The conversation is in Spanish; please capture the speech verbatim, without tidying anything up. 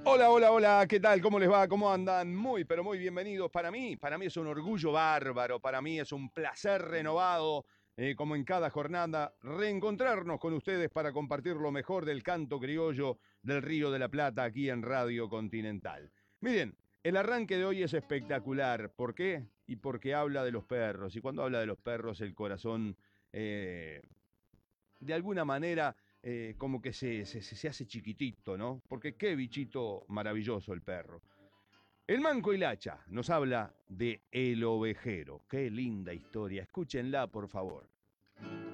Hola, hola, hola, ¿qué tal? ¿Cómo les va? ¿Cómo andan? Muy, pero muy bienvenidos. Para mí, para mí es un orgullo bárbaro, para mí es un placer renovado, eh, como en cada jornada, reencontrarnos con ustedes para compartir lo mejor del canto criollo del Río de la Plata aquí en Radio Continental. Miren, el arranque de hoy es espectacular. ¿Por qué? Y porque habla de los perros. Y cuando habla de los perros, el corazón eh, de alguna manera eh, como que se, se, se hace chiquitito, ¿no? Porque qué bichito maravilloso el perro. El Manco Hilacha nos habla de El Ovejero. Qué linda historia. Escúchenla, por favor.